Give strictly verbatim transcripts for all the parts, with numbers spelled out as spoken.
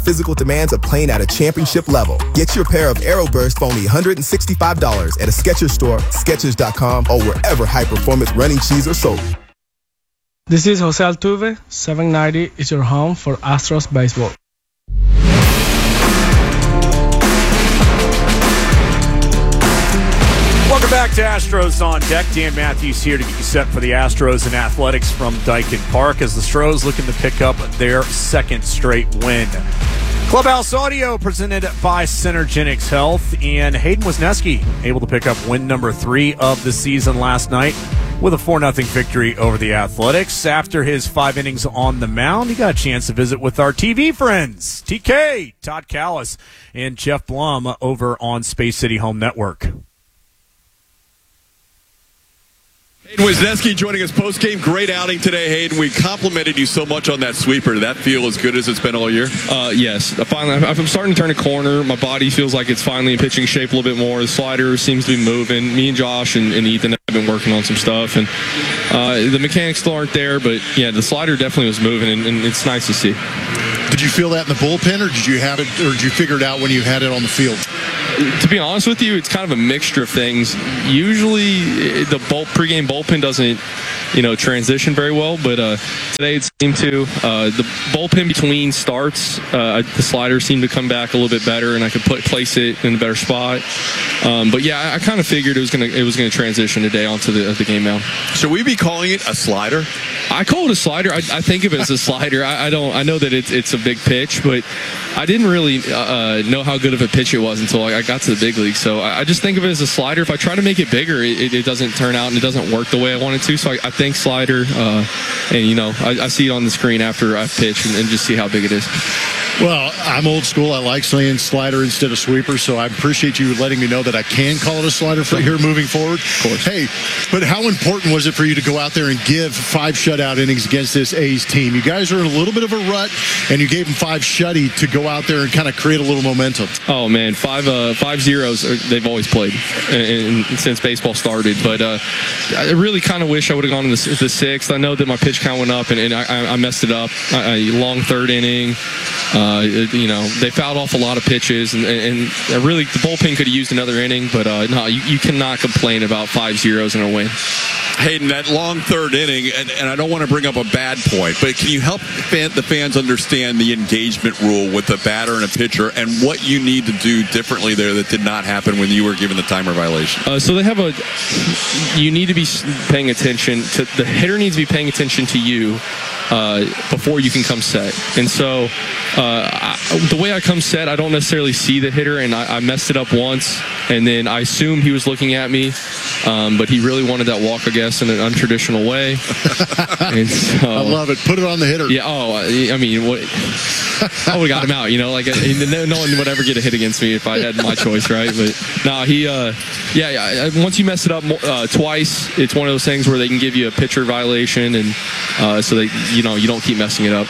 physical demands of playing at a championship level. Get your pair of Aeroburst for only one hundred sixty-five dollars at a Skechers store, Skechers dot com, or wherever high-performance running shoes are sold. This is Jose Altuve. seven ninety is your home for Astros baseball. Welcome back to Astros on Deck. Dan Matthews here to get you set for the Astros and Athletics from Daikin Park as the Stros looking to pick up their second straight win. Clubhouse Audio presented by Synergenics Health, and Hayden Wisniewski able to pick up win number three of the season last night with a four nothing victory over the Athletics. After his five innings on the mound, he got a chance to visit with our T V friends, T K, Todd Callis, and Jeff Blum over on Space City Home Network. Hayden Wisniewski joining us post-game. Great outing today, Hayden. We complimented you so much on that sweeper. Did that feel as good as it's been all year? Uh, yes. Finally, I'm starting to turn a corner. My body feels like it's finally in pitching shape a little bit more. The slider seems to be moving. Me and Josh and, and Ethan have been working on some stuff, and uh, the mechanics still aren't there, but yeah, the slider definitely was moving, and, and it's nice to see. Did you feel that in the bullpen, or did you have it, or did you figure it out when you had it on the field? To be honest with you, it's kind of a mixture of things. Usually, the bull, pregame bullpen doesn't, you know, transition very well, but uh, today it seemed to. Uh, the bullpen between starts, uh, the slider seemed to come back a little bit better, and I could put, place it in a better spot. Um, but yeah, I, I kind of figured it was gonna it was gonna transition today onto the, the game mound. Should we be calling it a slider? I call it a slider. I, I think of it as a slider. I, I don't. I know that it's it's a big pitch, but I didn't really uh, know how good of a pitch it was until I got to the big league. So I, I just think of it as a slider. If I try to make it bigger, it, it doesn't turn out and it doesn't work the way I want it to. So I, I think slider, uh, and you know, I, I see it on the screen after I pitch and, and just see how big it is. Well, I'm old school. I like saying slider instead of sweeper, so I appreciate you letting me know that I can call it a slider for here moving forward. Of course. Hey, but how important was it for you to go out there and give five shutout innings against this A's team? You guys are in a little bit of a rut, and you gave them five shutty to go out there and kind of create a little momentum. Oh, man, five uh, five zeros they've always played and, and since baseball started. But uh, I really kind of wish I would have gone to the, the sixth. I know that my pitch count went up, and, and I, I messed it up. A long third inning. Uh, you know, they fouled off a lot of pitches, and, and really the bullpen could have used another inning, but uh, no, you, you cannot complain about five zeros in a win. Hayden, that long third inning, and, and I don't want to bring up a bad point, but can you help fan, the fans understand the engagement rule with a batter and a pitcher and what you need to do differently there that did not happen when you were given the timer violation? Uh, so they have a, you need to be paying attention to, the hitter needs to be paying attention to you uh, before you can come set. And so uh, I, the way I come set, I don't necessarily see the hitter, and I, I messed it up once, and then I assumed he was looking at me, um, but he really wanted that walk, I guess, in an untraditional way. And so, I love it. Put it on the hitter. Yeah. Oh, I mean, what? I would have got him out. You know, like no one would ever get a hit against me if I had my choice, right? But no, he. Uh, yeah, yeah. Once you mess it up uh, twice, it's one of those things where they can give you a pitcher violation, and uh, so they, you know, you don't keep messing it up.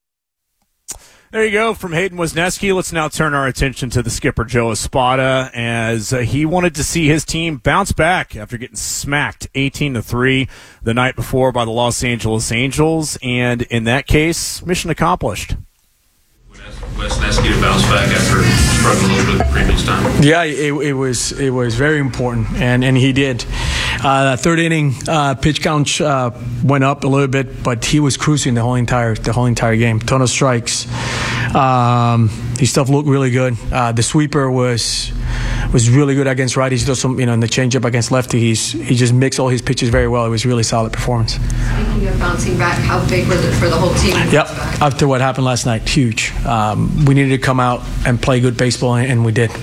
There you go from Hayden Wisniewski. Let's now turn our attention to the skipper, Joe Espada, as uh, he wanted to see his team bounce back after getting smacked eighteen to three the night before by the Los Angeles Angels, and in that case, mission accomplished. Wisniewski to bounce back after struggling a little bit the previous time. Yeah, it, it was it was very important, and, and he did. Uh, the third inning uh, pitch count uh, went up a little bit, but he was cruising the whole entire the whole entire game. Ton of strikes. Um, his stuff looked really good. Uh, the sweeper was was really good against righties. He does some, you know, in the changeup against lefty. He's he just mixed all his pitches very well. It was a really solid performance. Speaking of bouncing back, how big was it for the whole team? Yep. After what happened last night, huge. Um, we needed to come out and play good baseball, and we did.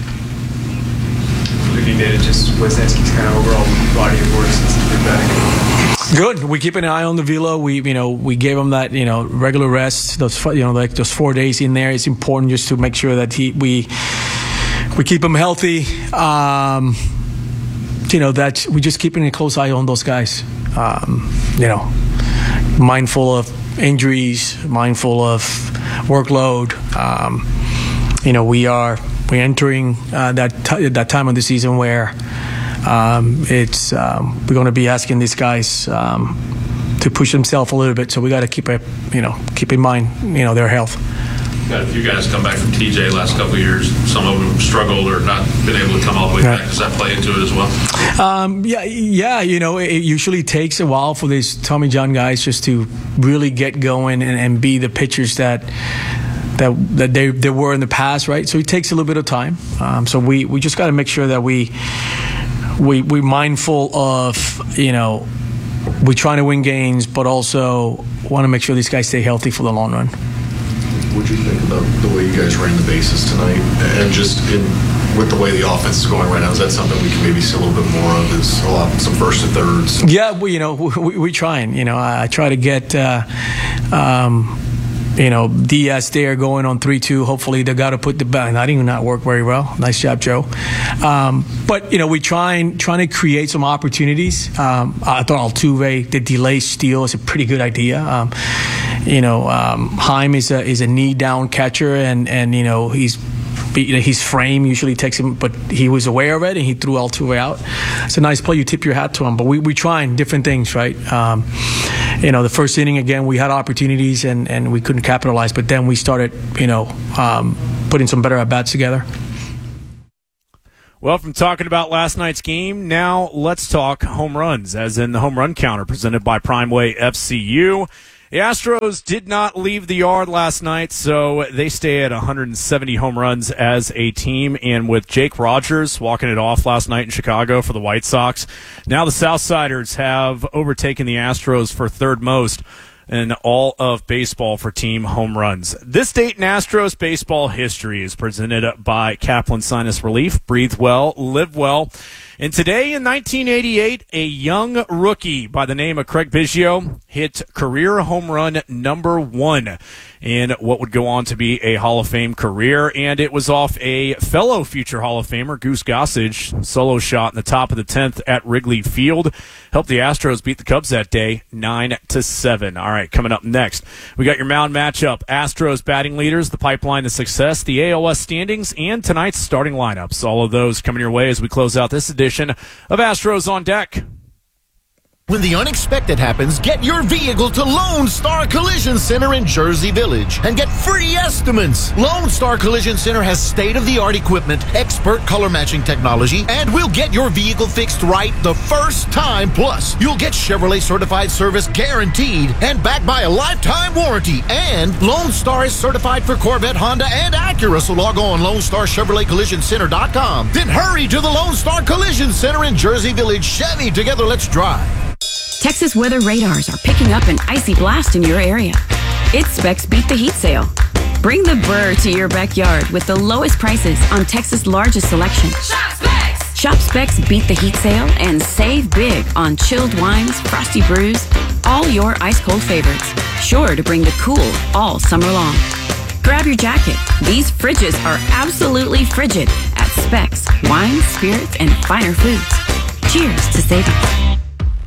What you did, just Wisniewski's kind of overall body of work since he's been back. Good. We keep an eye on the velo. We, you know, we gave him that, you know, regular rest. Those, you know, like those four days in there. It's important just to make sure that he, we, we keep him healthy. Um, you know, that we just keeping a close eye on those guys. Um, you know, mindful of injuries, mindful of workload. Um, you know, we are we're entering uh, that t- that time of the season where. Um, it's um, we're going to be asking these guys um, to push themselves a little bit, so we got to keep it, you know, keep in mind, you know, their health. Got a few guys come back from T J last couple of years. Some of them struggled or not been able to come all the way back. Does that play into it as well? Um, yeah, yeah. You know, it usually takes a while for these Tommy John guys just to really get going and, and be the pitchers that that that they they were in the past, right? So it takes a little bit of time. Um, so we, we just got to make sure that we we we mindful of, you know, we're trying to win games, but also want to make sure these guys stay healthy for the long run. What do you think about the way you guys ran the bases tonight, and just in with the way the offense is going right now? Is that something we can maybe see a little bit more of? Is a lot some first and thirds? Yeah, we, you know, we, we trying. You know, I, I try to get, uh, um, you know, Diaz there going on three two. Hopefully they got to put the bat. That didn't not work very well. Nice job, Joe. Um, but you know, we trying trying to create some opportunities. Um, I thought Altuve, the delay steal is a pretty good idea. Um, you know, um, Heim is a is a knee down catcher, and and you know he's. His frame usually takes him, but he was aware of it and he threw Altuve out. It's a nice play. You tip your hat to him. But we we trying different things, right? Um, you know, the first inning again, we had opportunities and, and we couldn't capitalize. But then we started, you know, um, putting some better at bats together. Well, from talking about last night's game, now let's talk home runs, as in the home run counter presented by Primeway F C U. The Astros did not leave the yard last night, so they stay at one hundred seventy home runs as a team. And with Jake Rogers walking it off last night in Chicago for the White Sox, now the Southsiders have overtaken the Astros for third most in all of baseball for team home runs. This date in Astros baseball history is presented by Kaplan Sinus Relief. Breathe well, live well. And today in nineteen eighty-eight, a young rookie by the name of Craig Biggio hit career home run number one in what would go on to be a Hall of Fame career. And it was off a fellow future Hall of Famer, Goose Gossage, solo shot in the top of the tenth at Wrigley Field. Helped the Astros beat the Cubs that day, nine to seven. All right, coming up next, we got your mound matchup. Astros batting leaders, the pipeline to success, the A L S standings, and tonight's starting lineups. All of those coming your way as we close out this edition of Astros on Deck. When the unexpected happens, get your vehicle to Lone Star Collision Center in Jersey Village and get free estimates. Lone Star Collision Center has state-of-the-art equipment, expert color matching technology, and we'll get your vehicle fixed right the first time. Plus, you'll get Chevrolet certified service guaranteed and backed by a lifetime warranty. And Lone Star is certified for Corvette, Honda, and Acura. So log on Lone Star Chevrolet Collision Center dot com. Then hurry to the Lone Star Collision Center in Jersey Village. Chevy, together let's drive. Texas weather radars are picking up an icy blast in your area. It's Specs Beat the Heat sale. Bring the burr to your backyard with the lowest prices on Texas' largest selection. Shop Specs! Shop Specs Beat the Heat sale and save big on chilled wines, frosty brews, all your ice-cold favorites. Sure to bring the cool all summer long. Grab your jacket. These fridges are absolutely frigid at Specs, wines, spirits, and finer foods. Cheers to savings.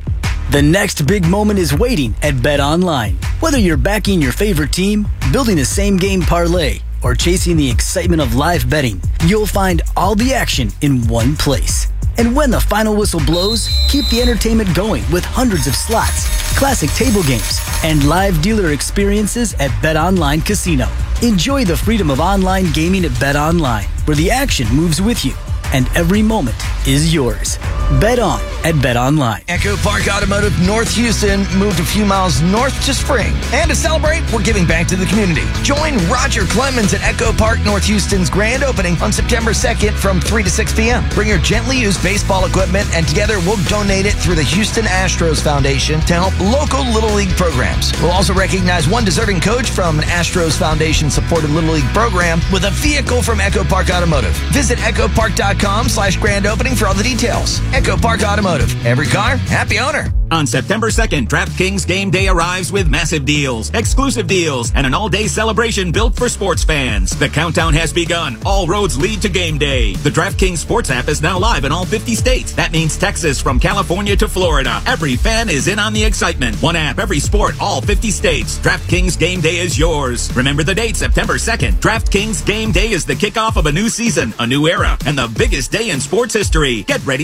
The next big moment is waiting at BetOnline. Whether you're backing your favorite team, building a same-game parlay, or chasing the excitement of live betting, you'll find all the action in one place. And when the final whistle blows, keep the entertainment going with hundreds of slots, classic table games, and live dealer experiences at BetOnline Casino. Enjoy the freedom of online gaming at BetOnline, where the action moves with you and every moment is yours. Bet on at BetOnline. Echo Park Automotive North Houston moved a few miles north to spring. And to celebrate, we're giving back to the community. Join Roger Clemens at Echo Park North Houston's grand opening on September second from three to six p.m. Bring your gently used baseball equipment, and together we'll donate it through the Houston Astros Foundation to help local Little League programs. We'll also recognize one deserving coach from an Astros Foundation-supported Little League program with a vehicle from Echo Park Automotive. Visit echo park dot com slash grand opening for all the details. Echo Park Automotive. Every car, happy owner. On September second, DraftKings Game Day arrives with massive deals, exclusive deals, and an all-day celebration built for sports fans. The countdown has begun. All roads lead to Game Day. The DraftKings Sports app is now live in all fifty states. That means Texas from California to Florida. Every fan is in on the excitement. One app, every sport, all fifty states. DraftKings Game Day is yours. Remember the date, September second. DraftKings Game Day is the kickoff of a new season, a new era, and the biggest day in sports history. Get ready to celebrate.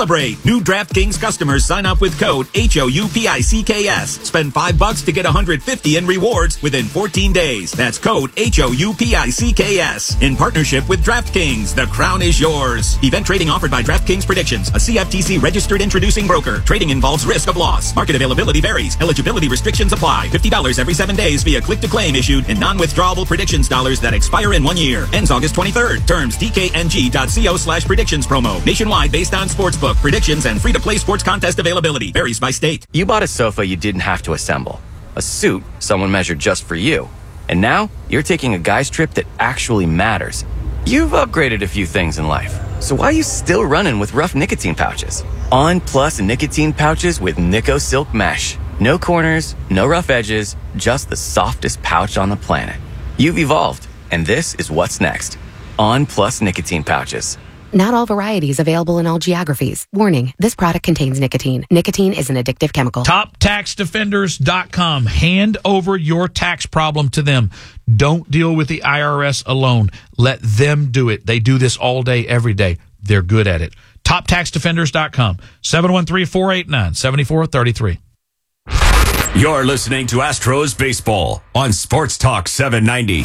celebrate. New DraftKings customers sign up with code H O U P I C K S. Spend five bucks to get one hundred fifty in rewards within fourteen days. That's code H O U P I C K S. In partnership with DraftKings, the crown is yours. Event trading offered by DraftKings Predictions, a C F T C registered introducing broker. Trading involves risk of loss. Market availability varies. Eligibility restrictions apply. fifty dollars every seven days via click-to-claim issued in non-withdrawable predictions dollars that expire in one year. Ends August twenty-third. Terms D K N G dot co slash predictions promo. Nationwide based on sportsbook, predictions, and free-to-play sports contest availability. Varies by state. You bought a sofa you didn't have to assemble. A suit someone measured just for you. And now you're taking a guy's trip that actually matters. You've upgraded a few things in life. So why are you still running with rough nicotine pouches? On Plus nicotine pouches with Nico Silk Mesh. No corners, no rough edges, just the softest pouch on the planet. You've evolved, and this is what's next. On Plus nicotine pouches. Not all varieties available in all geographies. Warning, this product contains nicotine. Nicotine is an addictive chemical. Top Tax Defenders dot com. Hand over your tax problem to them. Don't deal with the I R S alone. Let them do it. They do this all day, every day. They're good at it. Top Tax Defenders dot com. seven one three, four eight nine, seven four three three. You're listening to Astros Baseball on Sports Talk seven ninety.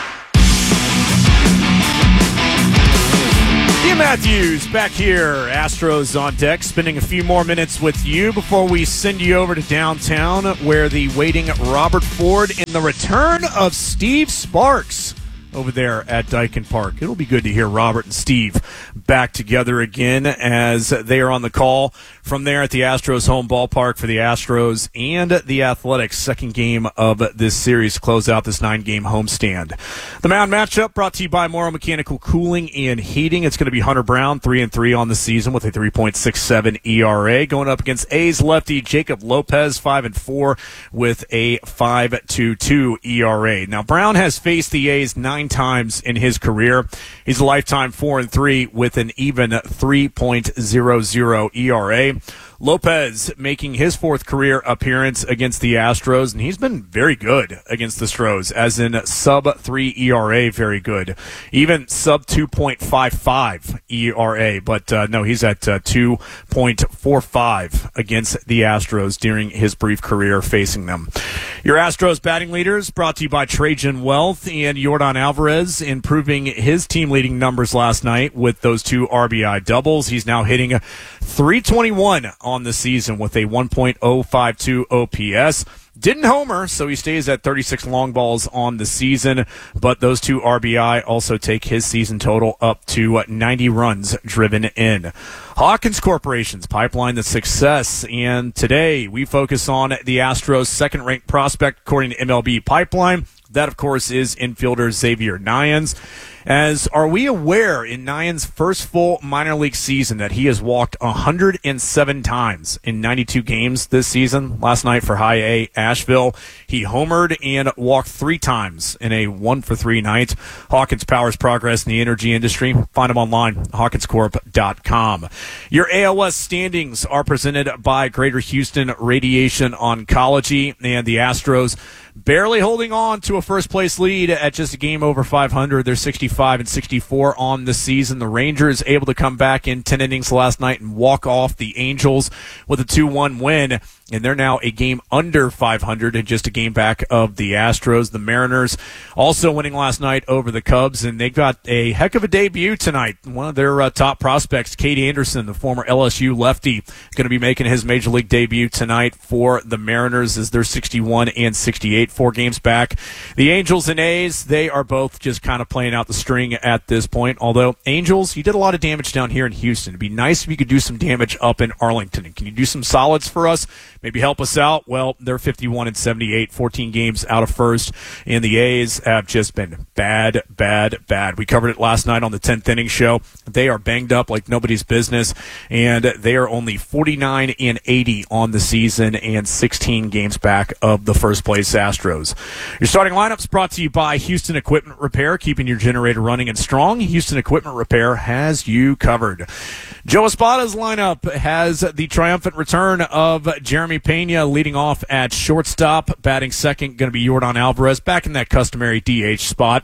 Ian Matthews back here, Astros on deck, spending a few more minutes with you before we send you over to downtown where the waiting Robert Ford in the return of Steve Sparks over there at Daikin Park. It'll be good to hear Robert and Steve back together again as they are on the call from there at the Astros home ballpark for the Astros and the Athletics' second game of this series to close out this nine-game homestand. The mound matchup brought to you by Morrow Mechanical Cooling and Heating. It's going to be Hunter Brown, three and three on the season with a three point six seven E R A, going up against A's lefty Jacob Lopez, five and four with a five point two two E R A. Now Brown has faced the A's nine times in his career. He's a lifetime four and three with an even three point oh oh E R A. Lopez making his fourth career appearance against the Astros, and he's been very good against the Stros, as in sub three E R A, very good. Even sub two point five five E R A, but uh, no, he's at uh, two point four five against the Astros during his brief career facing them. Your Astros batting leaders brought to you by Trajan Wealth and Yordan Alvarez, improving his team-leading numbers last night with those two R B I doubles. He's now hitting three twenty-one on the season with a one point oh five two O P S. Didn't homer, so he stays at thirty-six long balls on the season, but those two R B I also take his season total up to ninety runs driven in. Hawkins Corporation's pipeline the success, and today we focus on the Astros' second-ranked prospect according to M L B Pipeline. That, of course, is infielder Xavier Nyans. As are we aware in Nyans' first full minor league season that he has walked one hundred seven times in ninety-two games this season. Last night for High A Asheville, he homered and walked three times in a one for three night. Hawkins powers progress in the energy industry. Find him online, hawkins corp dot com. Your A L S standings are presented by Greater Houston Radiation Oncology, and the Astros barely holding on to a first-place lead at just a game over five hundred. They're sixty-five and sixty-four on the season. The Rangers able to come back in ten innings last night and walk off the Angels with a two one win, and they're now a game under five hundred and just a game back of the Astros. The Mariners also winning last night over the Cubs, and they've got a heck of a debut tonight. One of their uh, top prospects, Cade Anderson, the former L S U lefty, going to be making his major league debut tonight for the Mariners as they're sixty-one and sixty-eight, four games back. The Angels and A's, they are both just kind of playing out the string at this point, although Angels, you did a lot of damage down here in Houston. It'd be nice if you could do some damage up in Arlington. And can you do some solids for us? Maybe help us out? Well, they're fifty-one and seventy-eight, fourteen games out of first, and the A's have just been bad, bad, bad. We covered it last night on the tenth inning show. They are banged up like nobody's business, and they are only forty-nine and eighty on the season and sixteen games back of the first place Astros. Your starting lineup's brought to you by Houston Equipment Repair, keeping your generator running and strong. Houston Equipment Repair has you covered. Joe Espada's lineup has the triumphant return of Jeremy Pena leading off at shortstop. Batting second, going to be Yordan Alvarez, back in that customary D H spot.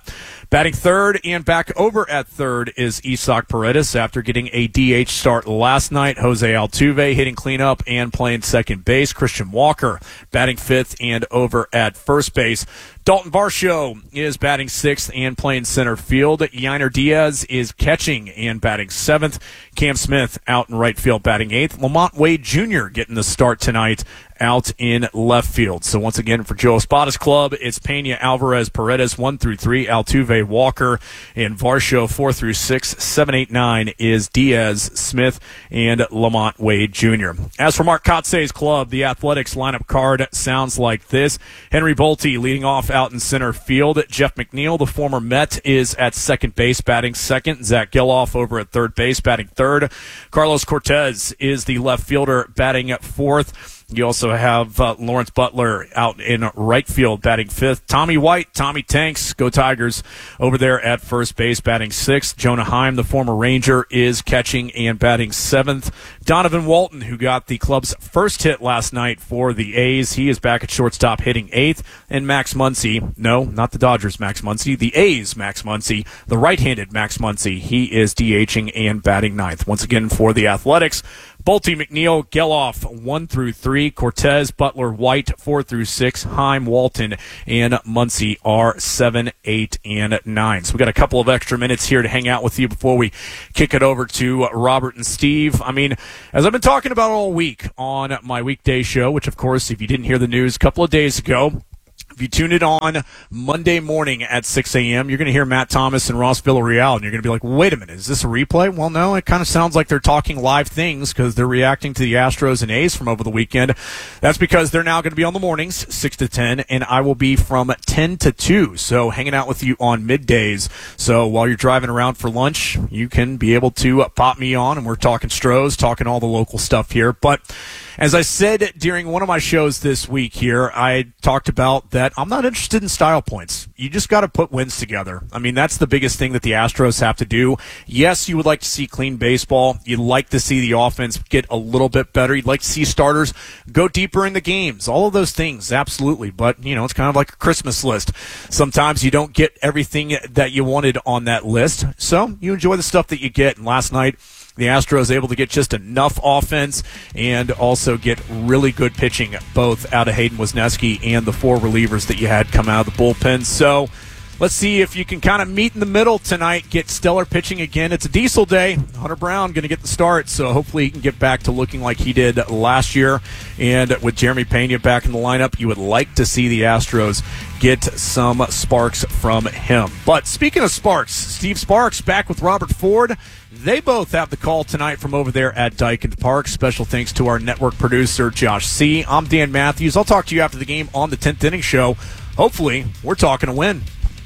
Batting third and back over at third is Isaac Paredes after getting a D H start last night. Jose Altuve hitting cleanup and playing second base. Christian Walker batting fifth and over at first base. Dalton Varsho is batting sixth and playing center field. Yainer Diaz is catching and batting seventh. Cam Smith out in right field batting eighth. Lamont Wade Junior getting the start tonight out in left field. So once again for Joe Espada's club, it's Pena, Alvarez, Paredes one through three, Altuve, Walker, and Varsho four through six. Seven, eight, nine is Diaz, Smith, and Lamont Wade Junior As for Mark Kotze's club, the Athletics lineup card sounds like this. Henry Bolte leading off out in center field. Jeff McNeil, the former Met, is at second base batting second. Zach Geloff over at third base batting third. Carlos Cortez is the left fielder batting fourth. You also have uh, Lawrence Butler out in right field batting fifth. Tommy White, Tommy Tanks, go Tigers, over there at first base batting sixth. Jonah Heim, the former Ranger, is catching and batting seventh. Donovan Walton, who got the club's first hit last night for the A's, he is back at shortstop hitting eighth. And Max Muncy, no, not the Dodgers Max Muncy, the A's Max Muncy, the right-handed Max Muncy, he is DHing and batting ninth. Once again for the Athletics, Bolte, McNeil, Geloff, one through three. Cortez, Butler, White, four through six. Heim, Walton, and Muncy are seven, eight, and nine. So we got a couple of extra minutes here to hang out with you before we kick it over to Robert and Steve. I mean, as I've been talking about all week on my weekday show, which, of course, if you didn't hear the news a couple of days ago, if you tune it on Monday morning at six a.m., you're going to hear Matt Thomas and Ross Villarreal, and you're going to be like, wait a minute, is this a replay? Well, no, it kind of sounds like they're talking live things because they're reacting to the Astros and A's from over the weekend. That's because they're now going to be on the mornings, six to ten, and I will be from ten to two, so hanging out with you on middays. So while you're driving around for lunch, you can be able to pop me on, and we're talking Stros, talking all the local stuff here. But as I said during one of my shows this week here, I talked about that I'm not interested in style points. You just got to put wins together. I mean, that's the biggest thing that the Astros have to do. Yes, you would like to see clean baseball. You'd like to see the offense get a little bit better. You'd like to see starters go deeper in the games. All of those things, absolutely. But, you know, it's kind of like a Christmas list. Sometimes you don't get everything that you wanted on that list. So you enjoy the stuff that you get. And last night, the Astros able to get just enough offense and also get really good pitching, both out of Hayden Wesneski and the four relievers that you had come out of the bullpen. So let's see if you can kind of meet in the middle tonight, get stellar pitching again. It's a diesel day. Hunter Brown going to get the start, so hopefully he can get back to looking like he did last year. And with Jeremy Pena back in the lineup, you would like to see the Astros get some sparks from him. But speaking of sparks, Steve Sparks back with Robert Ford. They both have the call tonight from over there at Dykens Park. Special thanks to our network producer, Josh C. I'm Dan Matthews. I'll talk to you after the game on the tenth inning show. Hopefully, we're talking a win.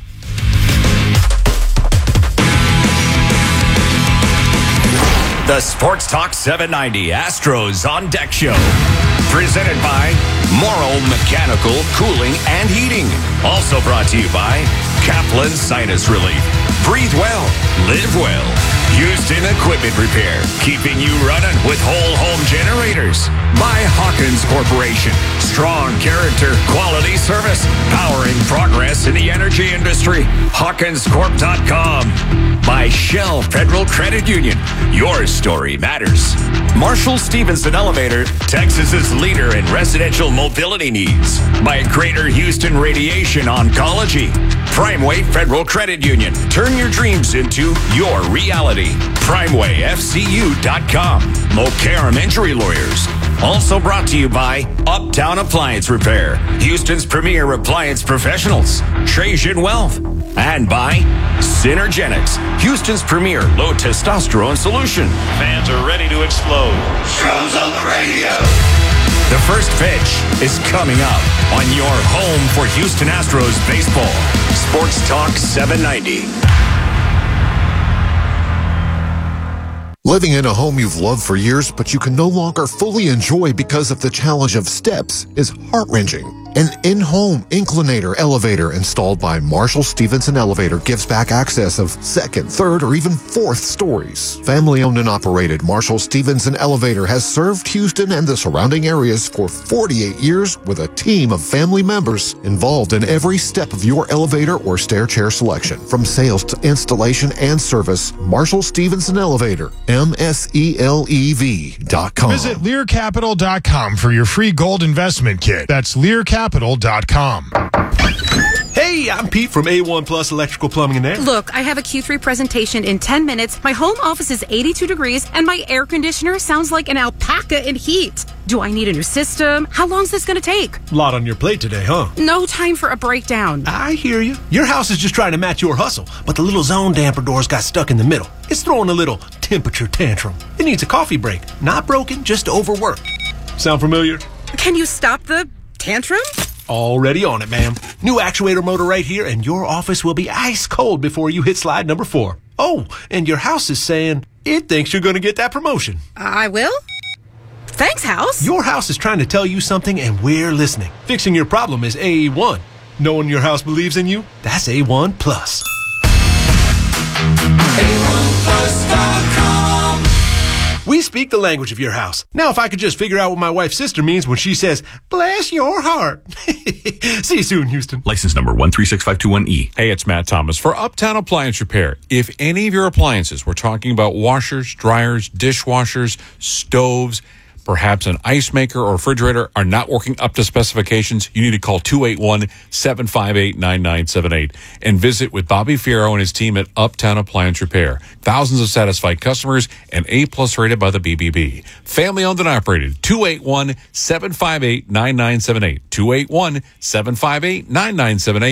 The Sports Talk seven ninety Astros on Deck Show. Presented by Morrow Mechanical Cooling and Heating. Also brought to you by Kaplan Sinus Relief. Breathe well, live well. Houston Equipment Repair, keeping you running with whole home generators. By Hawkins Corporation, strong character, quality service, powering progress in the energy industry. Hawkins Corp dot com. By Shell Federal Credit Union, your story matters. Marshall Stevenson Elevator, Texas's leader in residential mobility needs. By Greater Houston Radiation Oncology. Primeway Federal Credit Union, turn your dreams into your reality. Primeway F C U dot com. Mokaram Injury Lawyers. Also brought to you by Uptown Appliance Repair, Houston's premier appliance professionals. Trajan Wealth. And by Synergenics, Houston's premier low testosterone solution. Fans are ready to explode. Stros on the radio. The first pitch is coming up on your home for Houston Astros baseball. Sports Talk seven ninety. Living in a home you've loved for years, but you can no longer fully enjoy because of the challenge of steps is heart-wrenching. An in-home inclinator elevator installed by Marshall Stevenson Elevator gives back access of second, third, or even fourth stories. Family-owned and operated, Marshall Stevenson Elevator has served Houston and the surrounding areas for forty-eight years with a team of family members involved in every step of your elevator or stair chair selection. From sales to installation and service, Marshall Stevenson Elevator, M S E L E V dot com. Visit Lear Capital dot com for your free gold investment kit. That's Lear Capital dot com. Hey, I'm Pete from A one Plus Electrical Plumbing and Air. Look, I have a Q three presentation in ten minutes. My home office is eighty-two degrees, and my air conditioner sounds like an alpaca in heat. Do I need a new system? How long's this going to take? Lot on your plate today, huh? No time for a breakdown. I hear you. Your house is just trying to match your hustle, but the little zone damper doors got stuck in the middle. It's throwing a little temperature tantrum. It needs a coffee break. Not broken, just overworked. Sound familiar? Can you stop the tantrum? Already on it, ma'am. New actuator motor right here, and your office will be ice cold before you hit slide number four. Oh, and your house is saying it thinks you're going to get that promotion. I will? Thanks, house. Your house is trying to tell you something, and we're listening. Fixing your problem is A one. Knowing your house believes in you, that's A one Plus. A one plus dot com. We speak the language of your house. Now, if I could just figure out what my wife's sister means when she says, bless your heart. See you soon, Houston. License number one three six five two one E. Hey, it's Matt Thomas for Uptown Appliance Repair. If any of your appliances, we're talking about washers, dryers, dishwashers, stoves, perhaps an ice maker or refrigerator are not working up to specifications, you need to call two eight one, seven five eight, nine nine seven eight and visit with Bobby Fierro and his team at Uptown Appliance Repair. Thousands of satisfied customers and A-plus rated by the B B B. Family owned and operated. two eight one, seven five eight, nine nine seven eight. two eight one, seven five eight, nine nine seven eight.